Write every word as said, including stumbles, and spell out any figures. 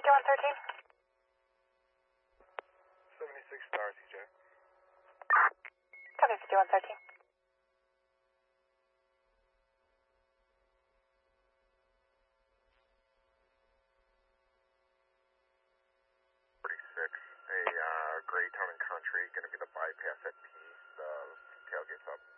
fifty-one thirteen. seventy-six star, T J. Copy fifty-one thirteen. forty-six, a uh, gray town and country, going to be the bypass at P. The tailgate's up.